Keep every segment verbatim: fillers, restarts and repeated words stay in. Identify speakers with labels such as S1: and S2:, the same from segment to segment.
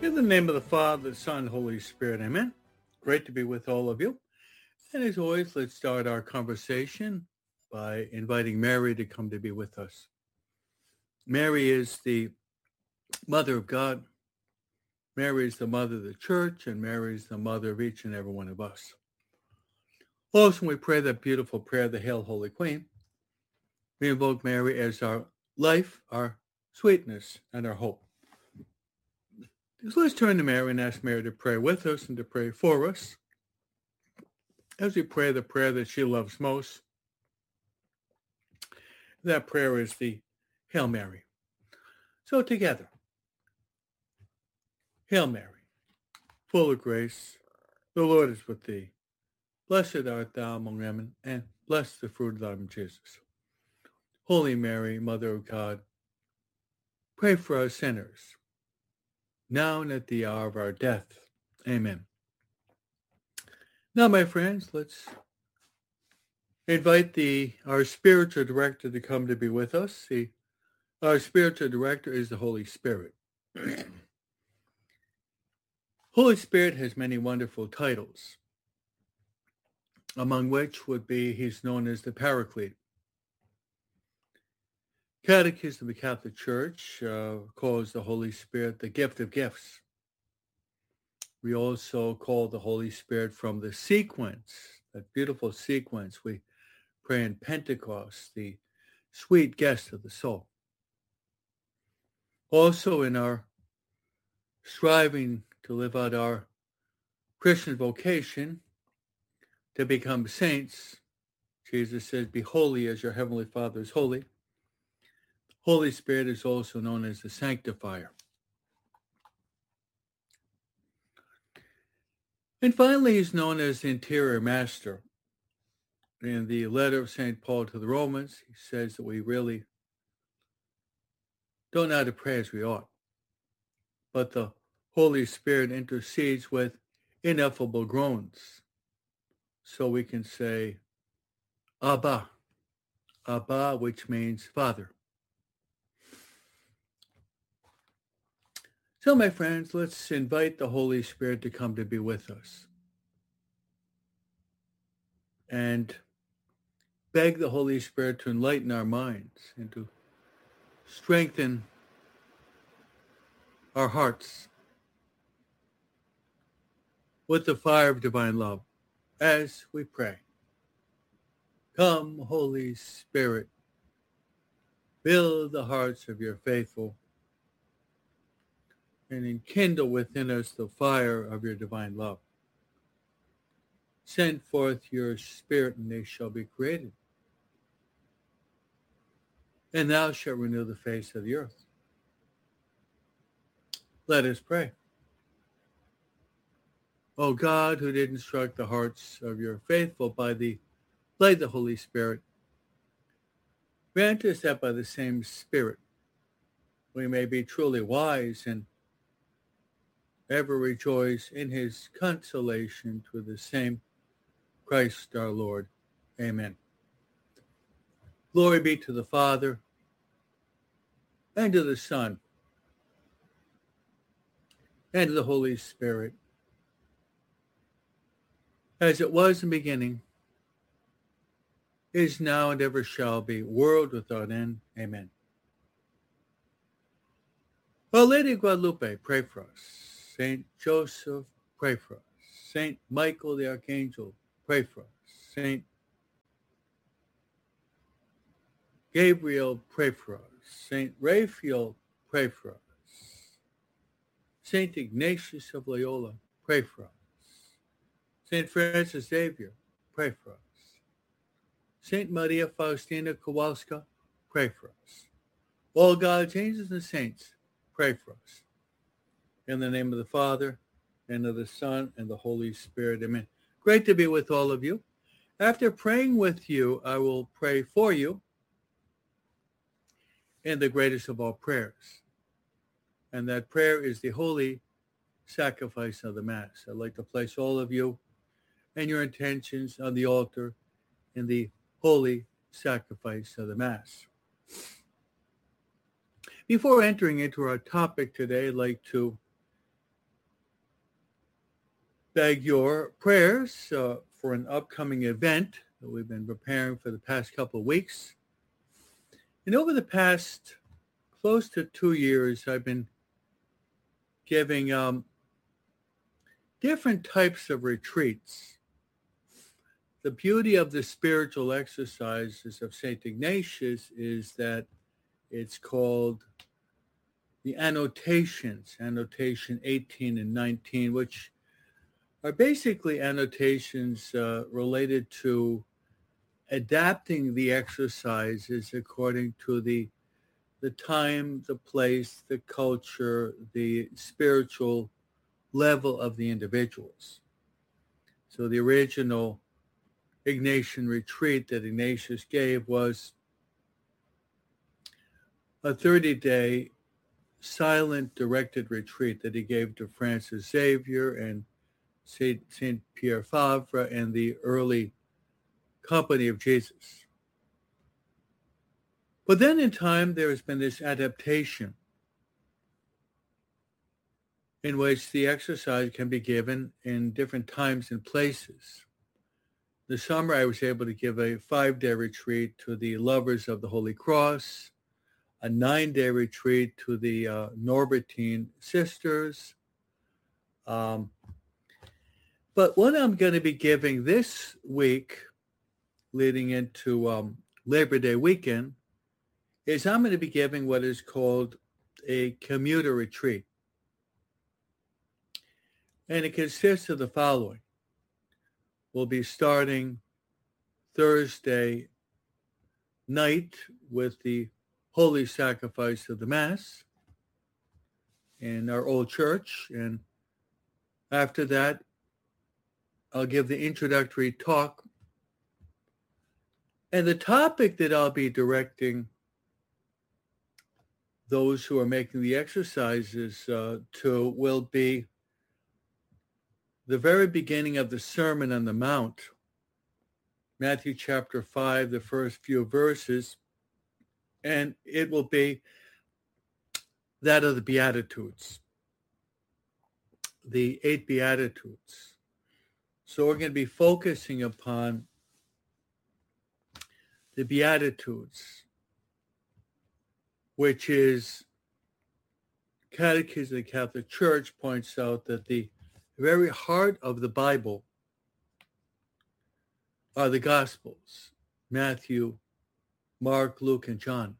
S1: In the name of the Father, the Son, Holy Spirit, amen. Great to be with all of you. And as always, let's start our conversation by inviting Mary to come to be with us. Mary is the Mother of God. Mary is the Mother of the Church, and Mary is the Mother of each and every one of us. Also, when we pray that beautiful prayer, the Hail, Holy Queen, we invoke Mary as our life, our sweetness, and our hope. So let's turn to Mary and ask Mary to pray with us and to pray for us as we pray the prayer that she loves most. That prayer is the Hail Mary. So together, Hail Mary, full of grace, the Lord is with thee. Blessed art thou among women, and blessed the fruit of thy womb, Jesus. Holy Mary, Mother of God, pray for us sinners, now and at the hour of our death. Amen. Now, my friends, let's invite the our spiritual director to come to be with us. The, our spiritual director is the Holy Spirit. Holy Spirit has many wonderful titles, among which would be he's known as the Paraclete. Catechism of the Catholic Church uh, calls the Holy Spirit the gift of gifts. We also call the Holy Spirit from the sequence, that beautiful sequence we pray in Pentecost, the sweet guest of the soul. Also in our striving to live out our Christian vocation to become saints, Jesus says, be holy as your heavenly Father is holy. Holy Spirit is also known as the sanctifier. And finally, he's known as the interior master. In the letter of Saint Paul to the Romans, he says that we really don't know how to pray as we ought, but the Holy Spirit intercedes with ineffable groans. So we can say, Abba, Abba, which means Father. So, my friends, let's invite the Holy Spirit to come to be with us and beg the Holy Spirit to enlighten our minds and to strengthen our hearts with the fire of divine love as we pray. Come, Holy Spirit, fill the hearts of your faithful and enkindle within us the fire of your divine love. Send forth your Spirit, and they shall be created. And thou shalt renew the face of the earth. Let us pray. O God, who did instruct the hearts of your faithful by the light of the Holy Spirit, grant us that by the same Spirit we may be truly wise and ever rejoice in his consolation through the same Christ our Lord. Amen. Glory be to the Father, and to the Son, and to the Holy Spirit, as it was in the beginning, is now, and ever shall be, world without end. Amen. Our Lady of Guadalupe, pray for us. Saint Joseph, pray for us. Saint Michael the Archangel, pray for us. Saint Gabriel, pray for us. Saint Raphael, pray for us. Saint Ignatius of Loyola, pray for us. Saint Francis Xavier, pray for us. Saint Maria Faustina Kowalska, pray for us. All God's angels and saints, pray for us. In the name of the Father, and of the Son, and the Holy Spirit. Amen. Great to be with all of you. After praying with you, I will pray for you in the greatest of all prayers. And that prayer is the holy sacrifice of the Mass. I'd like to place all of you and your intentions on the altar in the holy sacrifice of the Mass. Before entering into our topic today, I'd like to beg your prayers uh, for an upcoming event that we've been preparing for the past couple of weeks. And over the past close to two years, I've been giving um, different types of retreats. The beauty of the spiritual exercises of Saint Ignatius is that it's called the annotations, annotation eighteen and nineteen, which are basically annotations uh, related to adapting the exercises according to the the time, the place, the culture, the spiritual level of the individuals. So the original Ignatian retreat that Ignatius gave was a thirty-day silent directed retreat that he gave to Francis Xavier and Saint Saint Pierre Fabre and the early Company of Jesus. But then in time, there has been this adaptation in which the exercise can be given in different times and places. This summer, I was able to give a five-day retreat to the Lovers of the Holy Cross, a nine-day retreat to the uh, Norbertine Sisters. Um, but what I'm going to be giving this week, leading into um, Labor Day weekend, is I'm going to be giving what is called a commuter retreat. And it consists of the following. We'll be starting Thursday night with the Holy Sacrifice of the Mass in our old church. And after that, I'll give the introductory talk. And the topic that I'll be directing those who are making the exercises uh, to will be the very beginning of the Sermon on the Mount, Matthew chapter five, the first few verses, and it will be that of the Beatitudes, the eight Beatitudes. So we're going to be focusing upon the Beatitudes, which is, Catechism of the Catholic Church points out that the very heart of the Bible are the Gospels, Matthew, Mark, Luke, and John.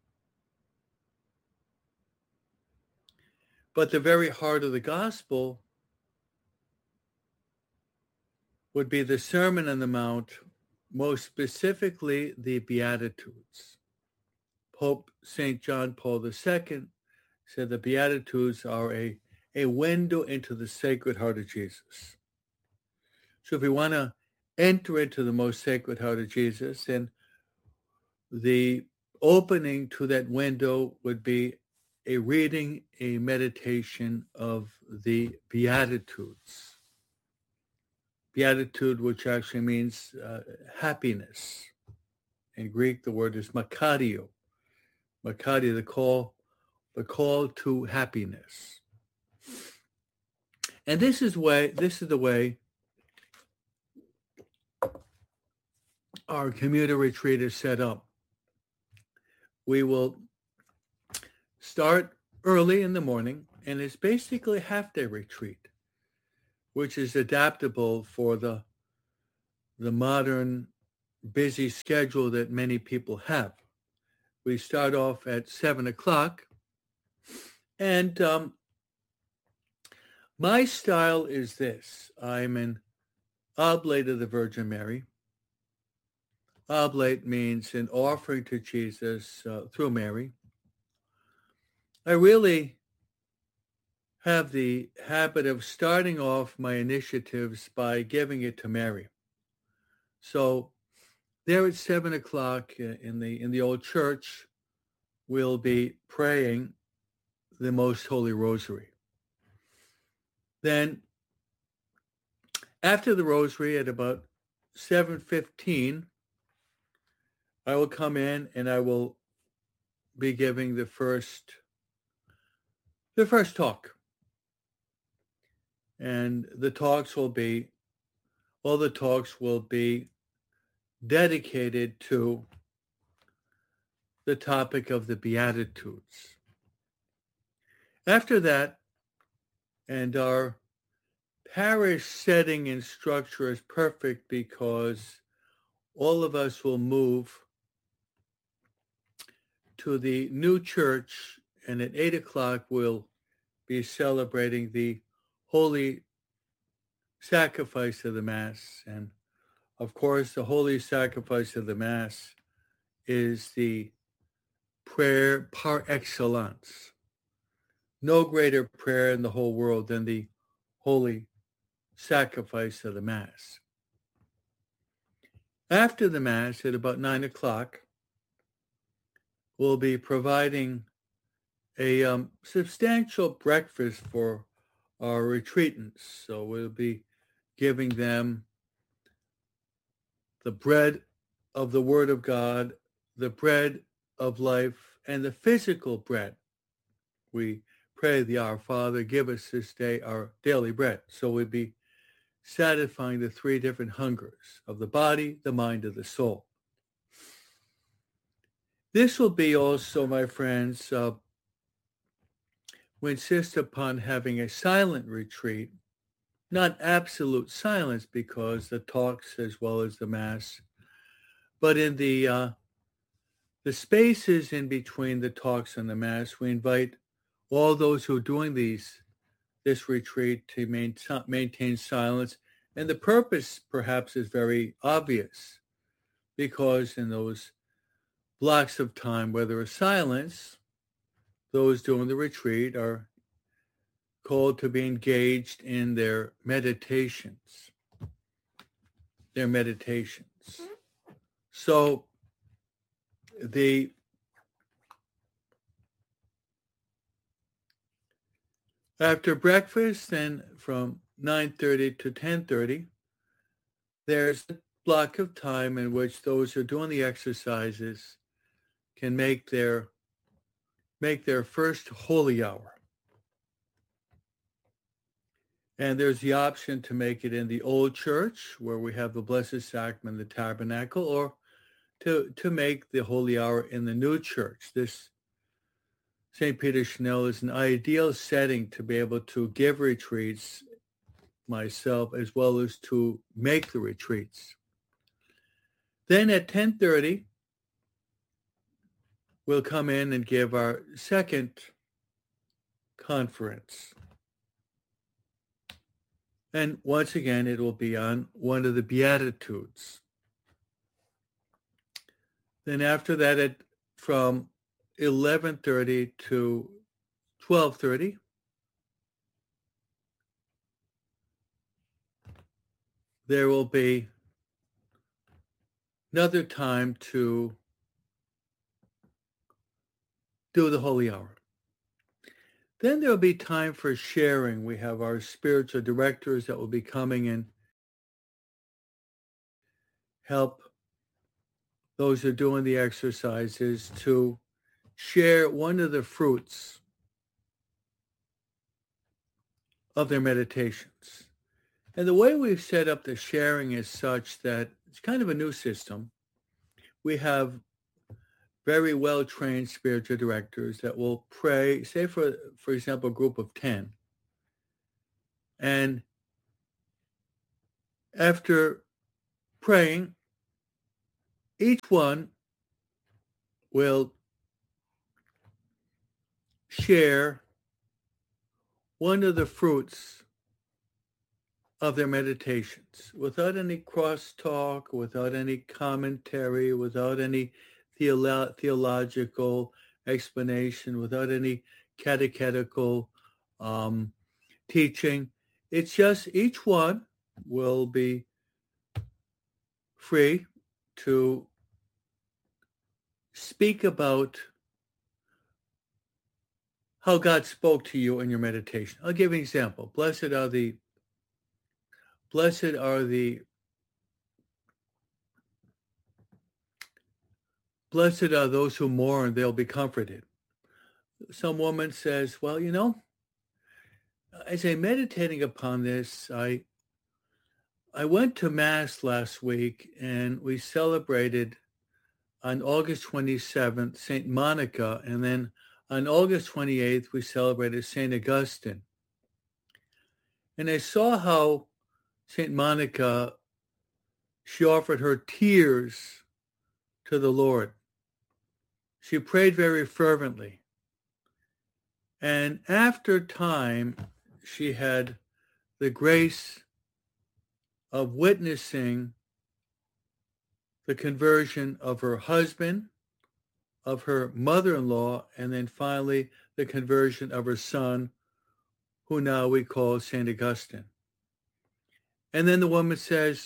S1: But the very heart of the Gospel would be the Sermon on the Mount, most specifically the Beatitudes. Pope Saint John Paul the Second said the Beatitudes are a, a window into the Sacred Heart of Jesus. So if we want to enter into the most Sacred Heart of Jesus, then the opening to that window would be a reading, a meditation of the Beatitudes. Beatitude, which actually means uh, happiness. In Greek, the word is makario. Makario, the call, the call to happiness. And this is way, this is the way our commuter retreat is set up. We will start early in the morning, and it's basically a half-day retreat, which is adaptable for the, the modern busy schedule that many people have. We start off at seven o'clock, and um, my style is this. I'm an oblate of the Virgin Mary. Oblate means an offering to Jesus uh, through Mary. I really have the habit of starting off my initiatives by giving it to Mary. So there at seven o'clock in the in the old church, we'll be praying the Most Holy Rosary. Then after the Rosary at about seven fifteen, I will come in and I will be giving the first the first talk. And the talks will be, all the talks will be dedicated to the topic of the Beatitudes. After that, and our parish setting and structure is perfect because all of us will move to the new church, and at eight o'clock we'll be celebrating the holy sacrifice of the Mass. And of course, the holy sacrifice of the Mass is the prayer par excellence. No greater prayer in the whole world than the holy sacrifice of the Mass. After the Mass, at about nine o'clock, we'll be providing a um, substantial breakfast for our retreatants. So we'll be giving them the bread of the Word of God, the bread of life, and the physical bread. We pray the Our Father, give us this day our daily bread. So we'll be satisfying the three different hungers of the body, the mind, and the soul. This will be also, my friends, uh, we insist upon having a silent retreat, not absolute silence because the talks as well as the Mass, but in the uh, the spaces in between the talks and the Mass, we invite all those who are doing these this retreat to main, maintain silence. And the purpose perhaps is very obvious, because in those blocks of time where there is silence, those doing the retreat are called to be engaged in their meditations, their meditations. So the after breakfast, then from nine thirty to ten thirty, there's a block of time in which those who are doing the exercises can make their make their first holy hour. And there's the option to make it in the old church where we have the Blessed Sacrament, the tabernacle, or to, to make the holy hour in the new church. This Saint Peter Chanel is an ideal setting to be able to give retreats myself as well as to make the retreats. Then at ten thirty, we'll come in and give our second conference. And once again, it will be on one of the Beatitudes. Then after that, at, from eleven thirty to twelve thirty, there will be another time to do the holy hour. Then there will be time for sharing. We have our spiritual directors that will be coming and help those who are doing the exercises to share one of the fruits of their meditations. And the way we've set up the sharing is such that it's kind of a new system. We have very well-trained spiritual directors that will pray, say for, for example, a group of ten. And after praying, each one will share one of the fruits of their meditations without any crosstalk, without any commentary, without any theolo- theological explanation, without any catechetical um, teaching. It's just each one will be free to speak about how God spoke to you in your meditation. I'll give you an example. Blessed are the Blessed are the Blessed are those who mourn, they'll be comforted. Some woman says, well, you know, as I meditating upon this, I I went to Mass last week and we celebrated on August twenty-seventh, Saint Monica, and then on August twenty-eighth, we celebrated Saint Augustine. And I saw how Saint Monica, she offered her tears to the Lord. She prayed very fervently. And after time, she had the grace of witnessing the conversion of her husband, of her mother-in-law, and then finally the conversion of her son, who now we call Saint Augustine. And then the woman says,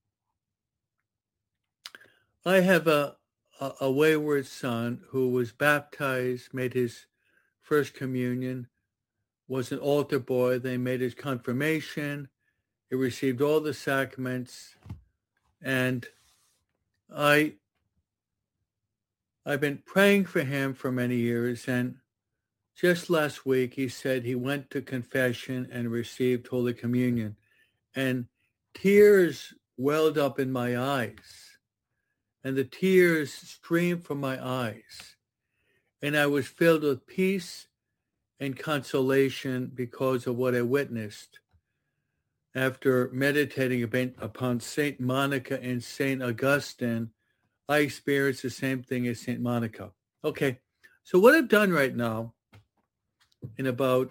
S1: I have a, a, a wayward son who was baptized, made his first communion, was an altar boy, they made his confirmation, he received all the sacraments, and I, I've been praying for him for many years, and just last week he said he went to confession and received Holy Communion, and tears welled up in my eyes, and the tears streamed from my eyes, and I was filled with peace and consolation because of what I witnessed after meditating upon Saint Monica and Saint Augustine. I experienced the same thing as Saint Monica. Okay, so what I've done right now, in about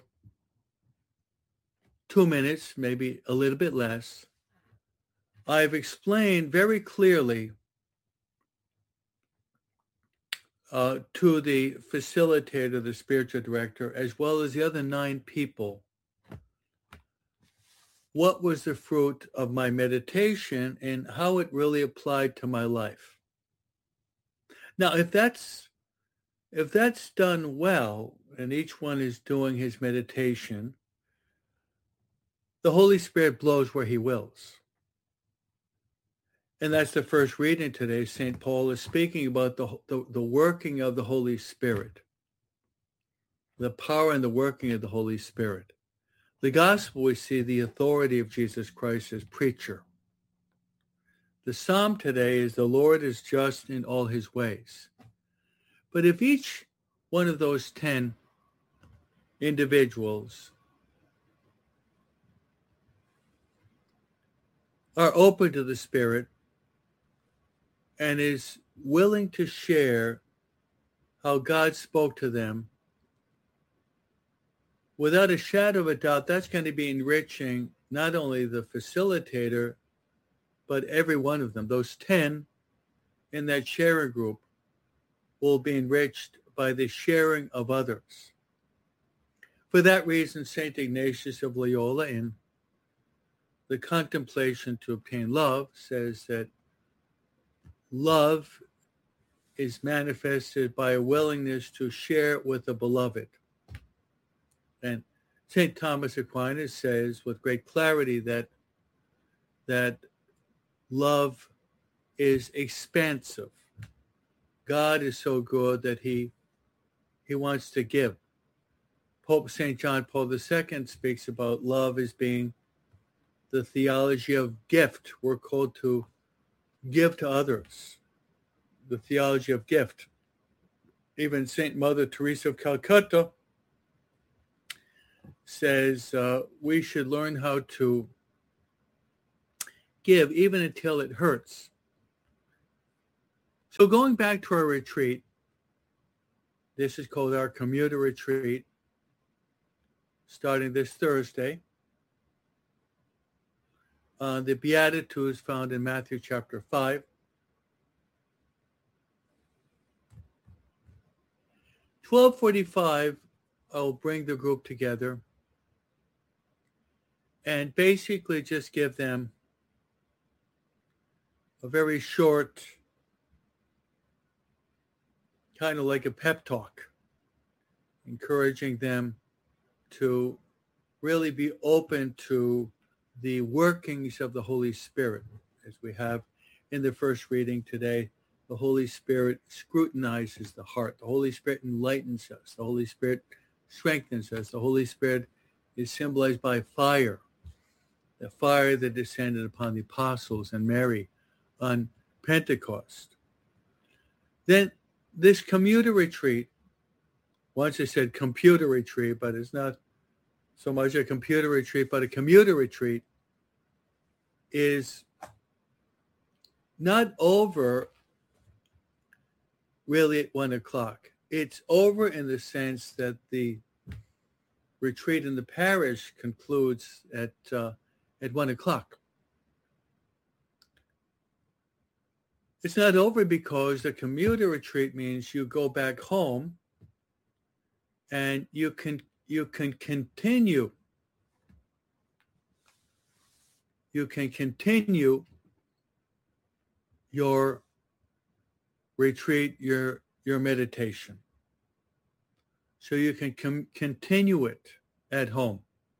S1: two minutes, maybe a little bit less, I've explained very clearly uh, to the facilitator, the spiritual director, as well as the other nine people, what was the fruit of my meditation and how it really applied to my life. Now, if that's if that's done well, and each one is doing his meditation, the Holy Spirit blows where he wills. And that's the first reading today. Saint Paul is speaking about the, the, the working of the Holy Spirit, the power and the working of the Holy Spirit. The gospel, we see the authority of Jesus Christ as preacher. The psalm today is, the Lord is just in all his ways. But if each one of those ten individuals are open to the Spirit and is willing to share how God spoke to them, without a shadow of a doubt, that's going to be enriching not only the facilitator, but every one of them. Those ten in that sharing group will be enriched by the sharing of others. For that reason, Saint Ignatius of Loyola, in the Contemplation to Obtain Love, says that love is manifested by a willingness to share with the beloved. And Saint Thomas Aquinas says with great clarity that that love is expansive. God is so good that he he wants to give. Pope Saint John Paul the Second speaks about love as being the theology of gift. We're called to give to others, the theology of gift. Even Saint Mother Teresa of Calcutta says uh, we should learn how to give even until it hurts. So going back to our retreat, this is called our commuter retreat, starting this Thursday. Uh, the Beatitudes found in Matthew chapter five. twelve forty-five, I'll bring the group together and basically just give them a very short, kind of like a pep talk, encouraging them to really be open to the workings of the Holy Spirit. As we have in the first reading today, the Holy Spirit scrutinizes the heart. The Holy Spirit enlightens us. The Holy Spirit strengthens us. The Holy Spirit is symbolized by fire, the fire that descended upon the apostles and Mary on Pentecost. Then this commuter retreat, once I said computer retreat, but it's not so much a computer retreat, but a commuter retreat, is not over really at one o'clock. It's over in the sense that the retreat in the parish concludes at uh, at one o'clock. It's not over because the commuter retreat means you go back home and you can you can continue you can continue your retreat, your your meditation. So you can com- continue it at home.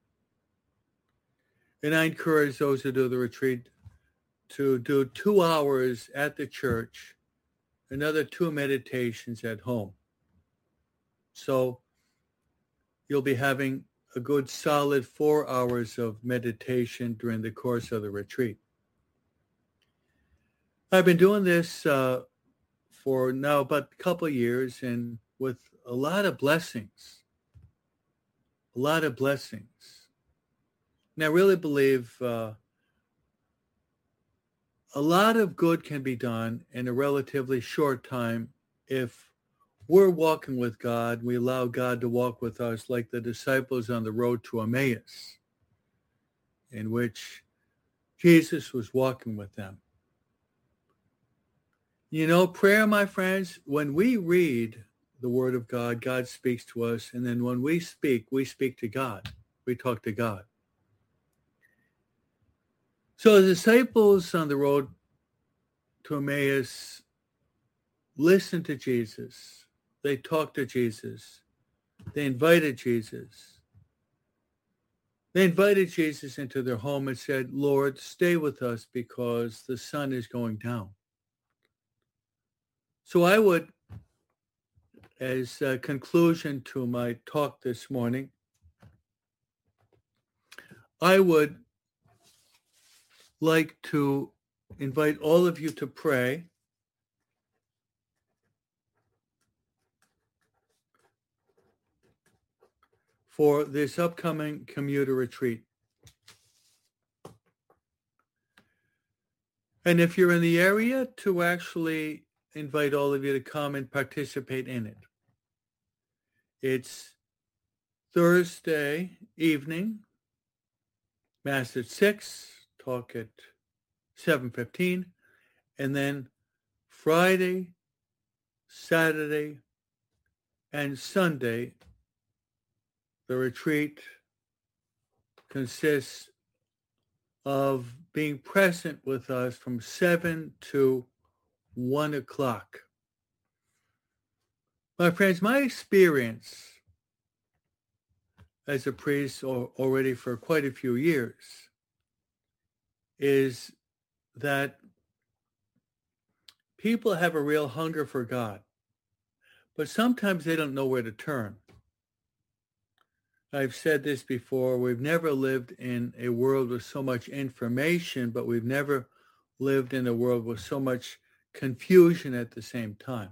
S1: And I encourage those who do the retreat to do two hours at the church, another two meditations at home. So you'll be having a good solid four hours of meditation during the course of the retreat. I've been doing this uh, for now about a couple of years, and with a lot of blessings, a lot of blessings. And I really believe uh, a lot of good can be done in a relatively short time if we're walking with God. We allow God to walk with us like the disciples on the road to Emmaus, in which Jesus was walking with them. You know, prayer, my friends, when we read the Word of God, God speaks to us. And then when we speak, we speak to God. We talk to God. So the disciples on the road to Emmaus listened to Jesus. They talked to Jesus. They invited Jesus. They invited Jesus into their home and said, Lord, stay with us because the sun is going down. So I would, as a conclusion to my talk this morning, I would like to invite all of you to pray for this upcoming commuter retreat. And if you're in the area, to actually invite all of you to come and participate in it. It's Thursday evening, Mass at six, talk at seven fifteen, and then Friday, Saturday, and Sunday, the retreat consists of being present with us from seven to one o'clock. My friends, my experience as a priest or already for quite a few years is that people have a real hunger for God, but sometimes they don't know where to turn. I've said this before, we've never lived in a world with so much information, but we've never lived in a world with so much confusion at the same time.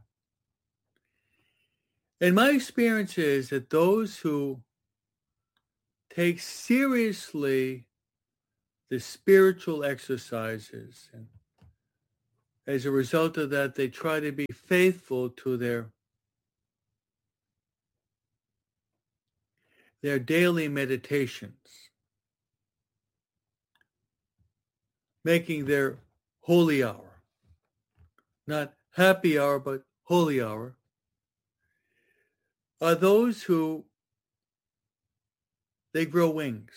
S1: And my experience is that those who take seriously the spiritual exercises, and as a result of that, they try to be faithful to their their daily meditations, making their holy hour, not happy hour, but holy hour, are those who they grow wings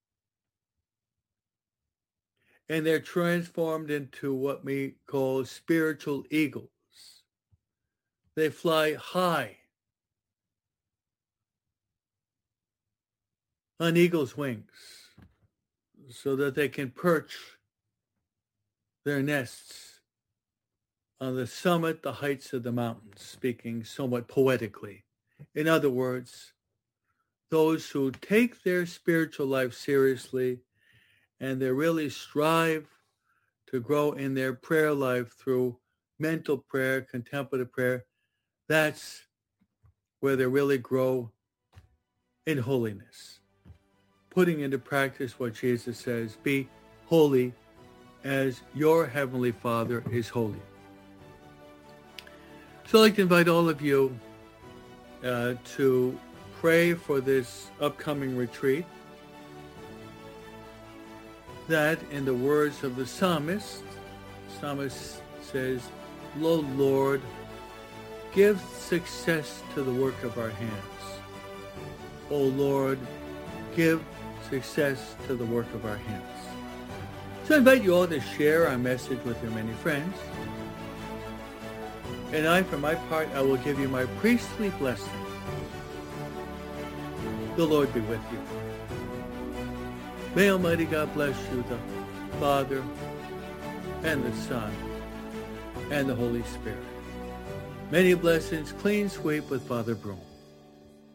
S1: and they're transformed into what we call spiritual eagles. They fly high on eagle's wings so that they can perch their nests on the summit, the heights of the mountains, speaking somewhat poetically. In other words, those who take their spiritual life seriously and they really strive to grow in their prayer life through mental prayer, contemplative prayer, that's where they really grow in holiness, putting into practice what Jesus says, be holy as your Heavenly Father is holy. So I'd like to invite all of you uh, to pray for this upcoming retreat, that in the words of the psalmist, psalmist says, "Lo Lord, give success to the work of our hands. O Lord, give success to the work of our hands." So I invite you all to share our message with your many friends. And I, for my part, I will give you my priestly blessing. The Lord be with you. May Almighty God bless you, the Father, and the Son, and the Holy Spirit. Many blessings, clean sweep with Father Broom.